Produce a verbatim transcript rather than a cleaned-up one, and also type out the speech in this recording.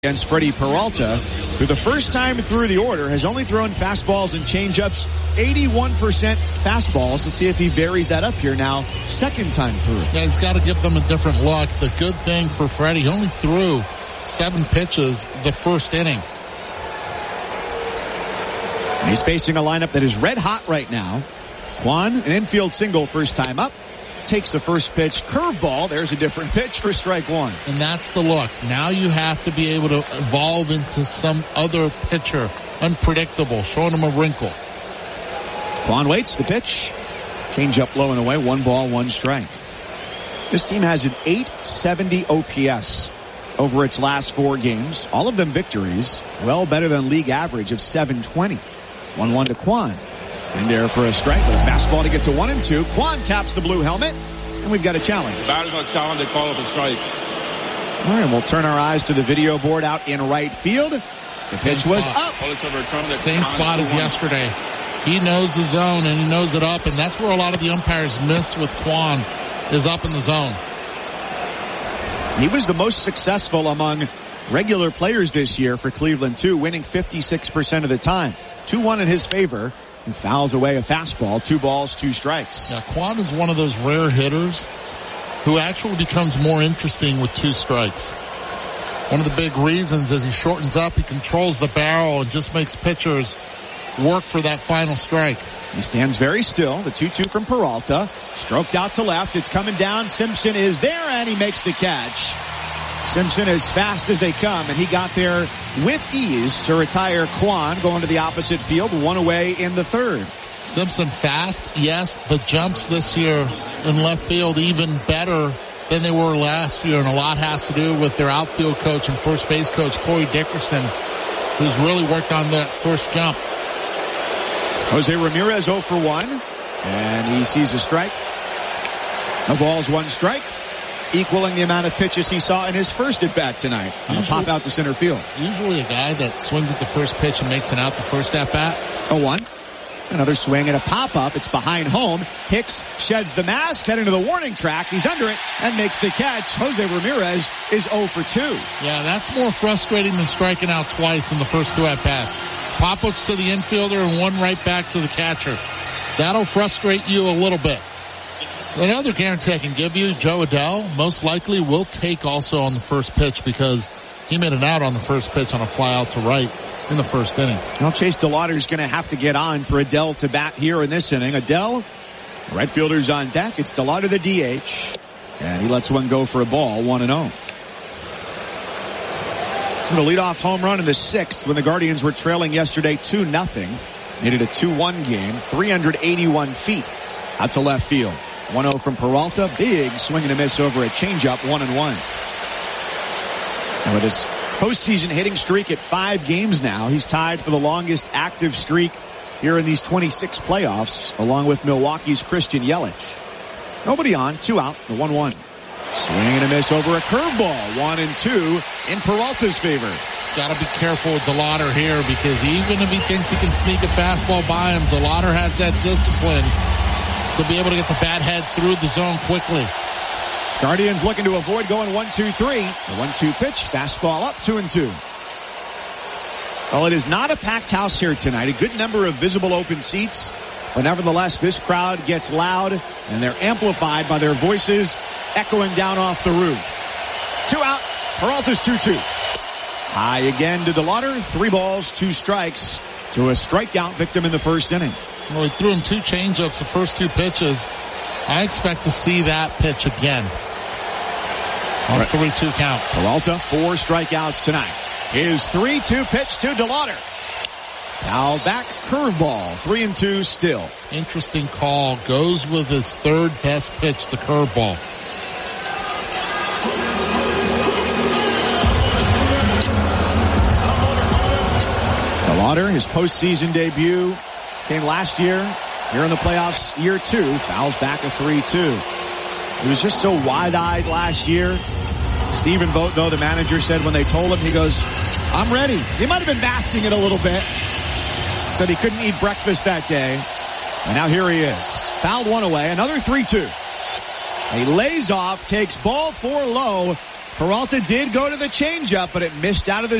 against Freddie Peralta, who the first time through the order has only thrown fastballs and changeups, eighty-one percent fastballs. Let's see if he varies that up here now, second time through. Yeah, he's got to give them a different look. The good thing for Freddie, he only threw seven pitches the first inning. And he's facing a lineup that is red hot right now. Kwan, an infield single first time up. Takes the first pitch, curveball. There's a different pitch for strike one. And that's the look. Now you have to be able to evolve into some other pitcher. Unpredictable, showing him a wrinkle. Kwan waits the pitch. Change up low and away. One ball, one strike. This team has an eight seventy O P S over its last four games. All of them victories. Well better than league average of seven twenty. one one to Kwan. In there for a strike with a fastball to get to one and two. Kwan taps the blue helmet, and we've got a challenge. Batter's got a challenge, they call it a strike. All right, we'll turn our eyes to the video board out in right field. The pitch was up. Same spot as yesterday. He knows the zone, and he knows it up, and that's where a lot of the umpires miss with Kwan, is up in the zone. He was the most successful among regular players this year for Cleveland, too, winning fifty-six percent of the time. two one in his favor. And fouls away a fastball. Two balls, two strikes. Yeah, Kwan is one of those rare hitters who actually becomes more interesting with two strikes. One of the big reasons is he shortens up, he controls the barrel, and just makes pitchers work for that final strike. He stands very still. The two two from Peralta. Stroked out to left. It's coming down. Simpson is there, and he makes the catch. Simpson as fast as they come, and he got there with ease to retire Kwan, going to the opposite field, one away in the third. Simpson fast, yes. The jumps this year in left field even better than they were last year, and a lot has to do with their outfield coach and first base coach, Corey Dickerson, who's really worked on that first jump. Jose Ramirez oh for one, and he sees a strike. No balls, one strike. Equaling the amount of pitches he saw in his first at-bat tonight. On a pop out to center field. Usually a guy that swings at the first pitch and makes it out the first at-bat. oh one. Another swing and a pop-up. It's behind home. Hicks sheds the mask, heading to the warning track. He's under it and makes the catch. Jose Ramirez is oh for two. Yeah, that's more frustrating than striking out twice in the first two at-bats. Pop-ups to the infielder and one right back to the catcher. That'll frustrate you a little bit. Another guarantee I can give you, Joe Adell most likely will take also on the first pitch because he made an out on the first pitch on a fly out to right in the first inning. Well, Chase DeLauter's going to have to get on for Adell to bat here in this inning. Adell, right fielder's on deck. It's DeLauter the D H, and he lets one go for a ball, one and oh. The leadoff home run in the sixth when the Guardians were trailing yesterday two nothing. Made it a two one game, three hundred eighty-one feet out to left field. one oh from Peralta. Big swing and a miss over a changeup, one and one. And with his postseason hitting streak at five games now, he's tied for the longest active streak here in these twenty-six playoffs, along with Milwaukee's Christian Yelich. Nobody on, two out, the one one. Swing and a miss over a curveball, one and two in Peralta's favor. Got to be careful with DeLauter here because even if he thinks he can sneak a fastball by him, DeLauter has that discipline to be able to get the bat head through the zone quickly. Guardians looking to avoid going one two three. The one two pitch, fastball up, two and two. Well, it is not a packed house here tonight. A good number of visible open seats. But nevertheless, this crowd gets loud, and they're amplified by their voices echoing down off the roof. Two out, Peralta's two two. High again to DeLauter. Three balls, two strikes to a strikeout victim in the first inning. Well, he threw him two changeups the first two pitches. I expect to see that pitch again on a three two count. Peralta, four strikeouts tonight. His three two pitch to DeLauter. Foul back, curveball, three and two still. Interesting call. Goes with his third best pitch, the curveball. DeLauter, his postseason debut came last year. Here in the playoffs, year two, fouls back a three two. He was just so wide-eyed last year. Stephen Vogt, though, the manager said when they told him, he goes, I'm ready. He might have been masking it a little bit. Said he couldn't eat breakfast that day. And now here he is. Fouled one away. Another three two. He lays off, takes ball four low, Peralta did go to the changeup, but it missed out of the